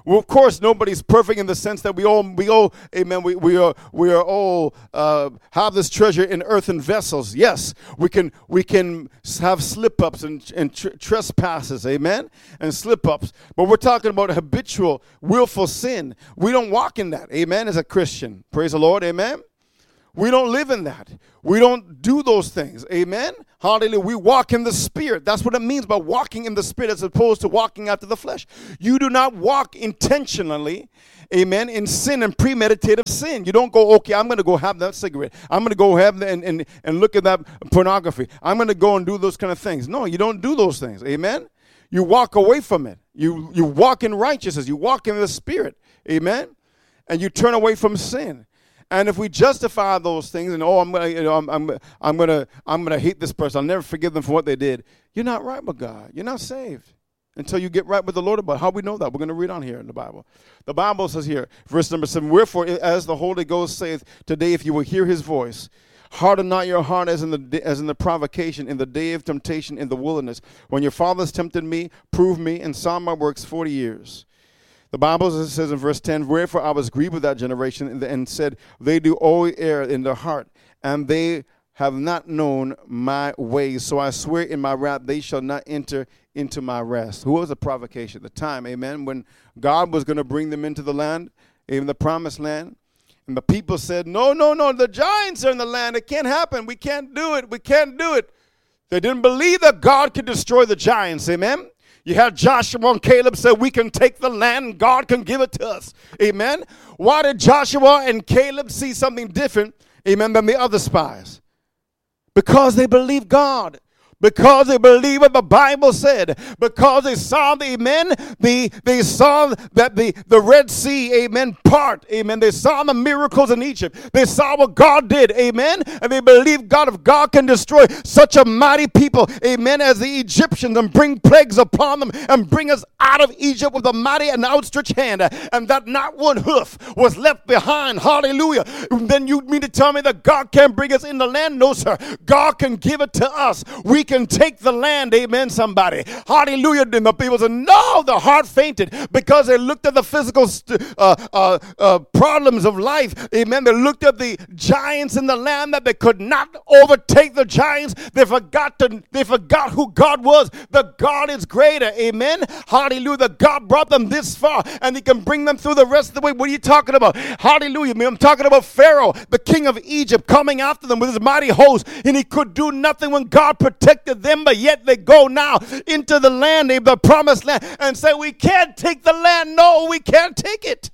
Well, of course, nobody's perfect in the sense that we all, we all, amen, we, we are, we are all uh, have this treasure in earthen vessels. Yes, we can, we can have slip-ups and, and tr- trespasses, amen, and slip-ups. But we're talking about habitual, willful sin. We don't walk in that, amen, as a Christian. Praise the Lord, amen. We don't live in that. We don't do those things. Amen? Hallelujah. We walk in the Spirit. That's what it means by walking in the Spirit as opposed to walking after the flesh. You do not walk intentionally, amen, in sin and premeditative sin. You don't go, okay, I'm going to go have that cigarette. I'm going to go have that and, and, and look at that pornography. I'm going to go and do those kind of things. No, you don't do those things. Amen? You walk away from it. You, you walk in righteousness. You walk in the Spirit. Amen? And you turn away from sin. And if we justify those things, and oh, I'm gonna, you know, I'm, I'm, I'm gonna, I'm gonna hate this person. I'll never forgive them for what they did. You're not right with God. You're not saved until you get right with the Lord. About how we know that, we're gonna read on here in the Bible. The Bible says here, verse number seven. Wherefore, as the Holy Ghost saith today, if you will hear His voice, harden not your heart as in the as in the provocation in the day of temptation in the wilderness, when your fathers tempted me, proved me, and saw my works forty years. The Bible says in verse ten, wherefore I was grieved with that generation and said, they do all err in their heart, and they have not known my ways. So I swear in my wrath, they shall not enter into my rest. Who was the provocation? The time, amen, when God was going to bring them into the land, even the promised land. And the people said, no, no, no, the giants are in the land. It can't happen. We can't do it. We can't do it. They didn't believe that God could destroy the giants, amen. You had Joshua and Caleb say, we can take the land and God can give it to us. Amen. Why did Joshua and Caleb see something different, amen, than the other spies? Because they believed God. Because they believe what the Bible said. Because they saw the, amen, the, they saw that the, the Red Sea, amen, part, amen. They saw the miracles in Egypt. They saw what God did, amen. And they believed God, if God can destroy such a mighty people, amen, as the Egyptians and bring plagues upon them and bring us out of Egypt with a mighty and outstretched hand, and that not one hoof was left behind, hallelujah. Then you mean to tell me that God can't bring us in the land? No, sir. God can give it to us. We can take the land, amen, somebody. Hallelujah. And the people said, no, the heart fainted because they looked at the physical st- uh, uh, uh, problems of life, amen. They looked at the giants in the land that they could not overtake the giants. They forgot to, they forgot who God was. The God is greater, amen. Hallelujah. God brought them this far and He can bring them through the rest of the way. What are you talking about? Hallelujah. I'm talking about Pharaoh, the king of Egypt, coming after them with his mighty host, and he could do nothing when God protected them, but yet they go now into the land, the promised land, and say, we can't take the land. No, we can't take it.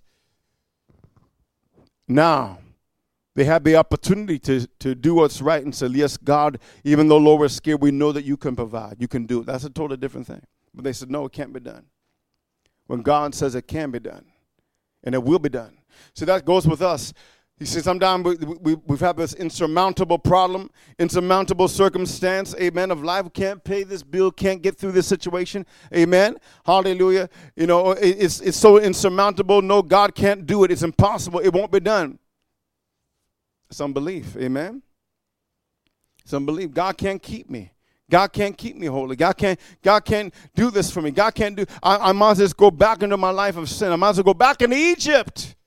Now, they have the opportunity to, to do what's right and say, yes, God, even though, Lord, we're scared, we know that you can provide. You can do it. That's a totally different thing. But they said, no, it can't be done. When God says it can be done, and it will be done. So that goes with us. He says, sometimes we, we, we've had this insurmountable problem, insurmountable circumstance, amen, of life. We can't pay this bill, can't get through this situation, amen, hallelujah. You know, it, it's, it's so insurmountable. No, God can't do it. It's impossible. It won't be done. It's unbelief, amen. It's unbelief. God can't keep me. God can't keep me holy. God can't, God can't do this for me. God can't do, I, I might as well just go back into my life of sin. I might as well go back into Egypt.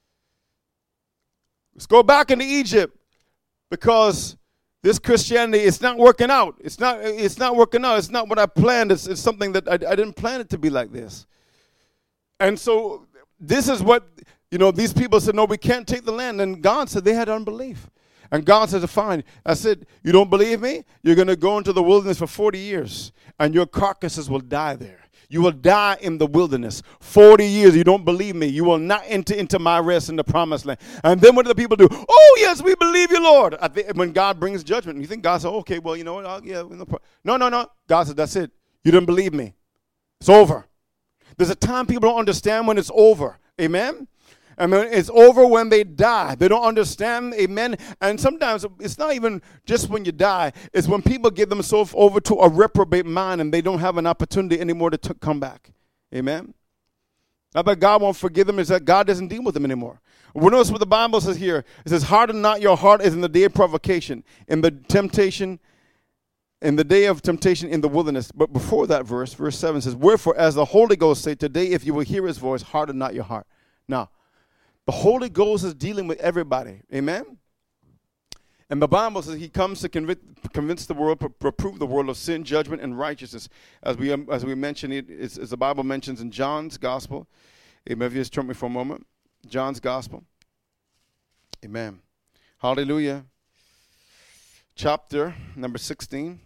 Let's go back into Egypt because this Christianity, it's not working out. It's not, it's not working out. It's not what I planned. It's, it's something that I, I didn't plan it to be like this. And so this is what, you know, these people said, no, we can't take the land. And God said they had unbelief. And God said, fine. I said, you don't believe me? You're going to go into the wilderness for forty years, and your carcasses will die there. You will die in the wilderness. forty years. You don't believe me. You will not enter into my rest in the promised land. And then what do the people do? Oh, yes, we believe you, Lord. I think when God brings judgment, you think God said, okay, well, you know what? I'll, yeah, no, no, no. God said, that's it. You didn't believe me. It's over. There's a time people don't understand when it's over. Amen? I mean, it's over when they die. They don't understand, amen. And sometimes it's not even just when you die. It's when people give themselves over to a reprobate mind and they don't have an opportunity anymore to t- come back. Amen. Not that God won't forgive them, it's that God doesn't deal with them anymore. We notice what the Bible says here. It says, harden not your heart as in the day of provocation, in the temptation, in the day of temptation in the wilderness. But before that verse, verse seven says, wherefore, as the Holy Ghost said, today if you will hear his voice, harden not your heart. Now, the Holy Ghost is dealing with everybody. Amen? And the Bible says he comes to convict, convince the world, reprove the world of sin, judgment, and righteousness. As we um, as we mentioned, it, it's, as the Bible mentions in John's Gospel. Amen. If you just turn me for a moment. John's Gospel. Amen. Hallelujah. Chapter number sixteen.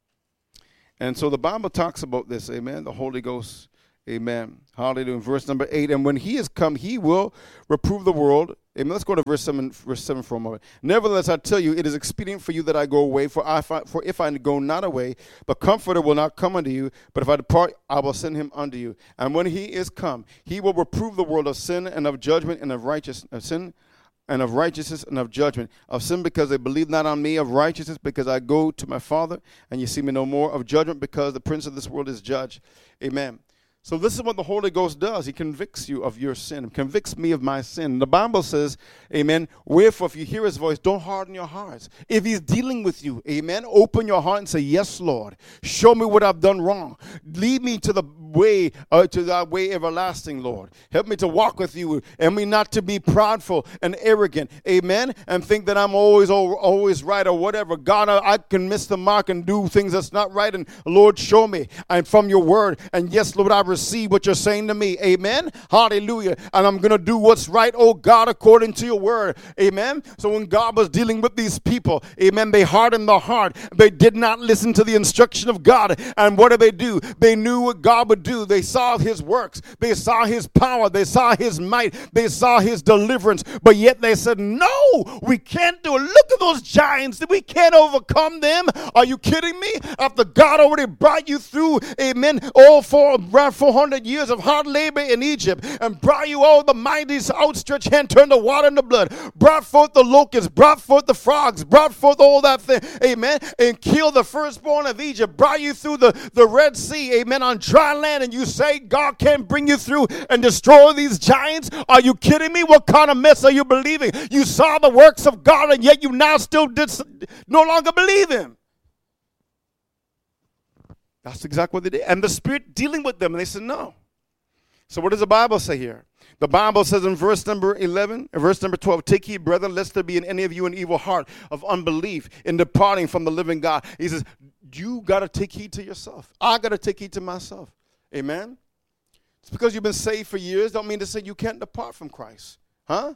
And so the Bible talks about this. Amen. The Holy Ghost. Amen. Hallelujah. In verse number eight. And when he is come, he will reprove the world. Amen. Let's go to verse seven, verse seven for a moment. Nevertheless, I tell you, it is expedient for you that I go away. For, I, for if I go not away, the Comforter will not come unto you. But if I depart, I will send him unto you. And when he is come, he will reprove the world of sin and of judgment and of righteousness. Of sin and of righteousness and of judgment. Of sin because they believe not on me. Of righteousness because I go to my Father and you see me no more. Of judgment because the prince of this world is judged. Amen. So this is what the Holy Ghost does. He convicts you of your sin. Convicts me of my sin. The Bible says, amen, wherefore if you hear his voice, don't harden your hearts. If he's dealing with you, amen, open your heart and say, yes, Lord. Show me what I've done wrong. Lead me to the way, uh, to thy way everlasting, Lord. Help me to walk with you. And me not to be prideful and arrogant, amen, and think that I'm always always right or whatever. God, I, I can miss the mark and do things that's not right. And Lord, show me and from your word. And yes, Lord, I receive what you're saying to me. Amen. Hallelujah. And I'm going to do what's right, oh God, according to your word. Amen. So when God was dealing with these people, amen, they hardened their heart. They did not listen to the instruction of God. And what did they do? They knew what God would do. They saw his works. They saw his power. They saw his might. They saw his deliverance. But yet they said, no, we can't do it. Look at those giants. We can't overcome them. Are you kidding me? After God already brought you through, amen, all four, four hundred years of hard labor in Egypt and brought you all the mighty outstretched hand, turned the water into blood, brought forth the locusts, brought forth the frogs, brought forth all that thing, amen, and killed the firstborn of Egypt, brought you through the, the Red Sea, amen, on dry land, and you say God can't bring you through and destroy these giants? Are you kidding me? What kind of mess are you believing? You saw the works of God and yet you now still did, no longer believe him. That's exactly what they did. And the Spirit dealing with them. And they said, no. So what does the Bible say here? The Bible says in verse number eleven, verse number twelve, take heed, brethren, lest there be in any of you an evil heart of unbelief in departing from the living God. He says, you got to take heed to yourself. I got to take heed to myself. Amen? It's because you've been saved for years don't mean to say you can't depart from Christ. Huh?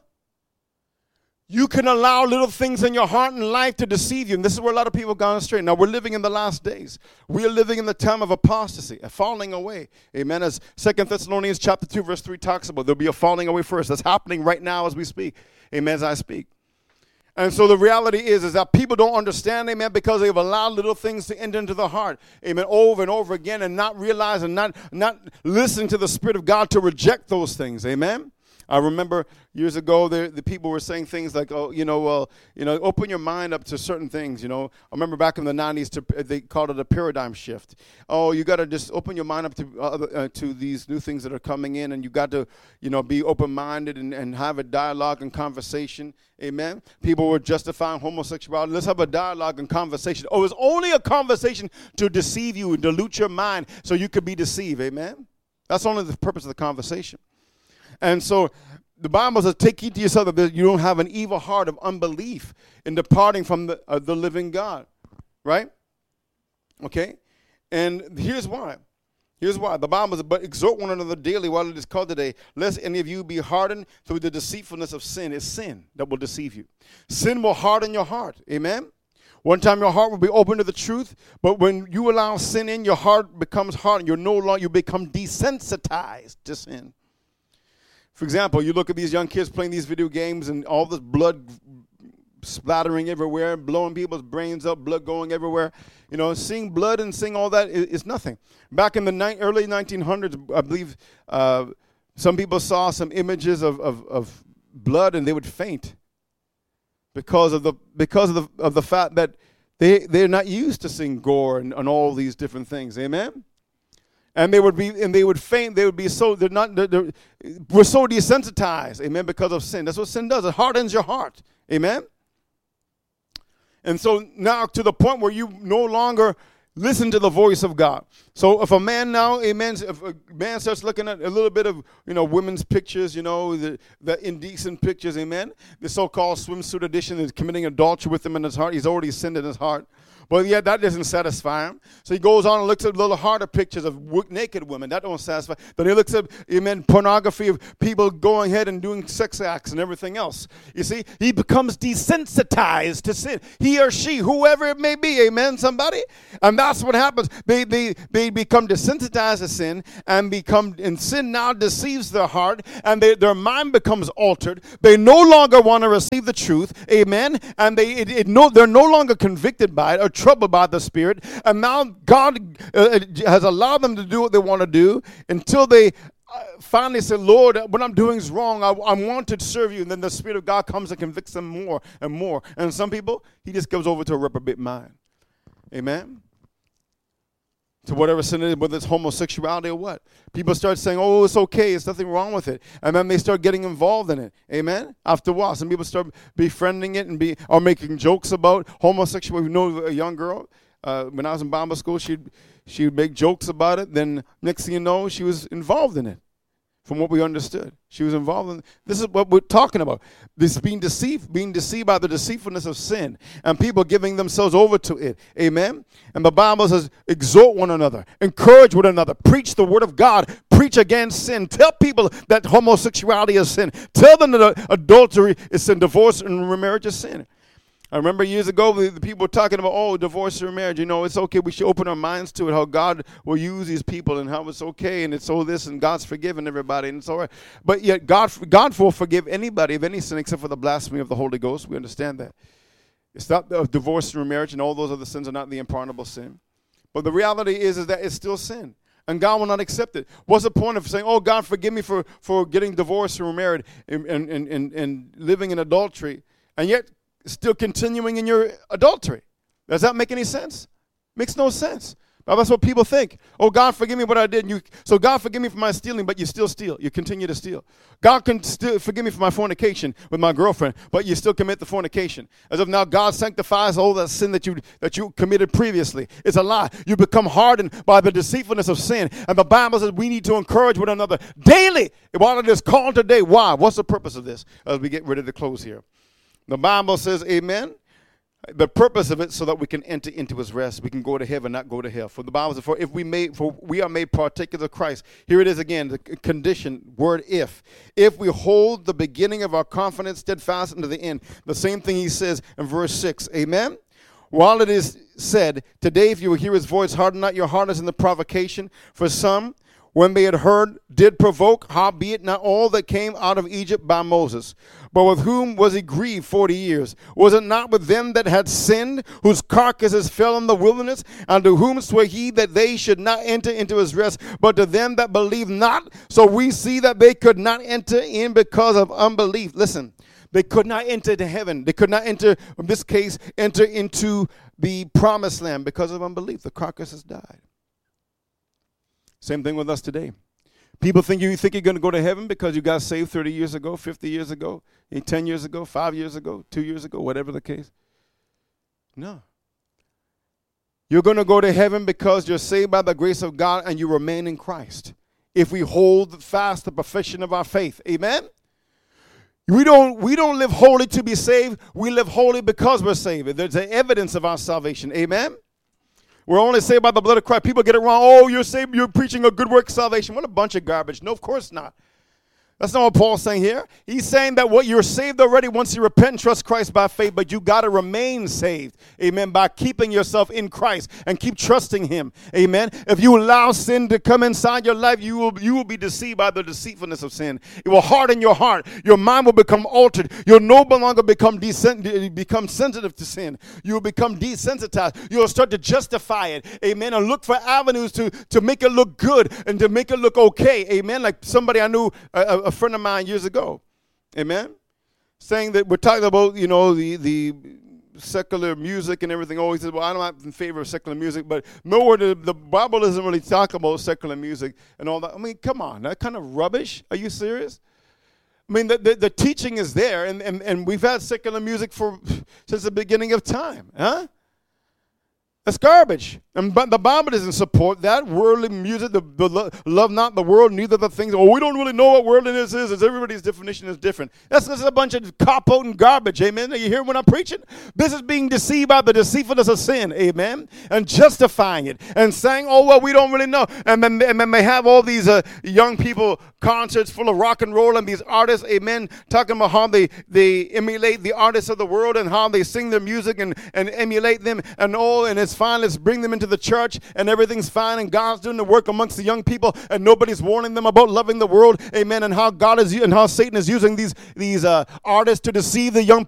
You can allow little things in your heart and life to deceive you. And this is where a lot of people have gone astray. Now, we're living in the last days. We are living in the time of apostasy, a falling away. Amen. As Second Thessalonians chapter two, verse three talks about, there'll be a falling away first. That's happening right now as we speak. Amen, as I speak. And so the reality is, is that people don't understand, amen, because they've allowed little things to enter into the heart, amen, over and over again, and not realizing, not, not listening to the Spirit of God to reject those things. Amen. I remember years ago, the, the people were saying things like, oh, you know, well, you know, open your mind up to certain things, you know. I remember back in the nineties, to, they called it a paradigm shift. Oh, you got to just open your mind up to uh, uh, to these new things that are coming in, and you got to, you know, be open-minded and, and have a dialogue and conversation. Amen. People were justifying homosexuality. Let's have a dialogue and conversation. Oh, it's only a conversation to deceive you and dilute your mind so you could be deceived. Amen. That's only the purpose of the conversation. And so the Bible says, take heed to yourself that you don't have an evil heart of unbelief in departing from the, uh, the living God. Right? Okay? And here's why. Here's why. The Bible says, but exhort one another daily while it is called today, lest any of you be hardened through the deceitfulness of sin. It's sin that will deceive you. Sin will harden your heart. Amen? One time your heart will be open to the truth, but when you allow sin in, your heart becomes hardened. You're no longer, you become desensitized to sin. For example, you look at these young kids playing these video games and all this blood splattering everywhere, blowing people's brains up, blood going everywhere. You know, seeing blood and seeing all that is, is nothing. Back in the ni- early nineteen hundreds, I believe uh, some people saw some images of, of, of blood and they would faint because of the because of the of the fact that they they're not used to seeing gore and, and all these different things. Amen. And they would be, and they would faint. They would be so. They're not. They're, they're, we're so desensitized, amen, because of sin. That's what sin does. It hardens your heart, amen. And so now to the point where you no longer, Listen to the voice of God. So if a man now, amen, if a man starts looking at a little bit of, you know, women's pictures, you know, the, the indecent pictures, amen, the so-called swimsuit edition is committing adultery with him in his heart. He's already sinned in his heart. But yet that doesn't satisfy him. So he goes on and looks at little harder pictures of w- naked women. That don't satisfy. Then he looks at, amen, pornography of people going ahead and doing sex acts and everything else. You see, he becomes desensitized to sin. He or she, whoever it may be, amen, somebody? And that's what happens. They, they, they become desensitized to sin and become, and sin now deceives their heart and they, their mind becomes altered. They no longer want to receive the truth, amen, and they it, it no, they're no longer convicted by it or troubled by the Spirit, and now God uh, has allowed them to do what they want to do until they uh, finally say, Lord, what I'm doing is wrong. I, I want to serve you. And then the Spirit of God comes and convicts them more and more. And some people, he just goes over to a reprobate mind. Amen? To whatever sin it is, whether it's homosexuality or what. People start saying, oh, it's okay, there's nothing wrong with it. And then they start getting involved in it. Amen? After a while, some people start befriending it and be or making jokes about homosexuality. We know a young girl, uh, when I was in Bible school, she'd, she'd make jokes about it. Then next thing you know, she was involved in it. From what we understood, she was involved in. This is what we're talking about. This being deceived, being deceived by the deceitfulness of sin, and people giving themselves over to it. Amen. And the Bible says, exhort one another, encourage one another, preach the word of God, preach against sin. Tell people that homosexuality is sin. Tell them that adultery is sin, divorce and remarriage is sin. I remember years ago, the, the people were talking about, oh, divorce or marriage. You know, it's okay. We should open our minds to it, how God will use these people and how it's okay and it's all this and God's forgiven everybody and it's all right. But yet God, God will forgive anybody of any sin except for the blasphemy of the Holy Ghost. We understand that. It's not the divorce and marriage and all those other sins are not the unpardonable sin. But the reality is, is that it's still sin. And God will not accept it. What's the point of saying, oh, God, forgive me for, for getting divorced or married and, and, and, and living in adultery, and yet still continuing in your adultery? Does that make any sense? Makes no sense. But that's what people think. Oh, God, forgive me what I did. And you, so God, forgive me for my stealing, but you still steal. You continue to steal. God can still forgive me for my fornication with my girlfriend, but you still commit the fornication. As if now God sanctifies all that sin that you that you committed previously. It's a lie. You become hardened by the deceitfulness of sin. And the Bible says we need to encourage one another daily while it is called today. Why? What's the purpose of this? As we get ready to close here. The Bible says, amen, the purpose of it so that we can enter into his rest. We can go to heaven, not go to hell. For the Bible says, for if we made, for we are made partakers of Christ. Here it is again, the condition, word if. If we hold the beginning of our confidence steadfast unto the end. The same thing he says in verse six, amen. While it is said, today if you will hear his voice, harden not your heart as in the provocation. For some, when they had heard, did provoke, howbeit not all that came out of Egypt by Moses. But with whom was he grieved forty years? Was it not with them that had sinned, whose carcasses fell in the wilderness? And to whom swore he that they should not enter into his rest, but to them that believe not? So we see that they could not enter in because of unbelief. Listen, they could not enter into heaven. They could not enter, in this case, enter into the promised land because of unbelief. The carcasses died. Same thing with us today. People think you think you're going to go to heaven because you got saved thirty years ago, fifty years ago, ten years ago, five years ago, two years ago, whatever the case. No. You're going to go to heaven because you're saved by the grace of God and you remain in Christ. If we hold fast the profession of our faith. Amen? We don't, we don't live holy to be saved. We live holy because we're saved. There's the evidence of our salvation. Amen? We're only saved by the blood of Christ. People get it wrong. Oh, you're saved. You're preaching a good work salvation. What a bunch of garbage. No, of course not. That's not what Paul's saying here. He's saying that what you're saved already once you repent and trust Christ by faith, but you got to remain saved. Amen. By keeping yourself in Christ and keep trusting him. Amen. If you allow sin to come inside your life, you will you will be deceived by the deceitfulness of sin. It will harden your heart. Your mind will become altered. You'll no longer become desen- become sensitive to sin. You will become desensitized. You'll start to justify it. Amen. And look for avenues to, to make it look good and to make it look okay. Amen. Like somebody I knew, uh, a friend of mine years ago, amen, saying that we're talking about, you know, the the secular music and everything. Oh, he said, well, I'm not in favor of secular music, but nowhere the, the Bible doesn't really talk about secular music and all that. I mean, come on, that kind of rubbish. Are you serious? I mean, the, the, the teaching is there, and, and, and we've had secular music for since the beginning of time, huh? That's garbage. And but the Bible doesn't support that. Worldly music, the, the lo- love not the world, neither the things. Oh, we don't really know what worldliness is. Is everybody's definition is different. That's just a bunch of cop-out and garbage. Amen. Are you hearing what I'm preaching? This is being deceived by the deceitfulness of sin. Amen. And justifying it and saying, oh well, we don't really know. And then and then they have all these uh, young people concerts full of rock and roll and these artists. Amen. Talking about how they they emulate the artists of the world and how they sing their music and and emulate them and all. And it's fine. Let's bring them into the church and everything's fine and God's doing the work amongst the young people and nobody's warning them about loving the world. Amen. And how God is and how Satan is using these these uh, artists to deceive the young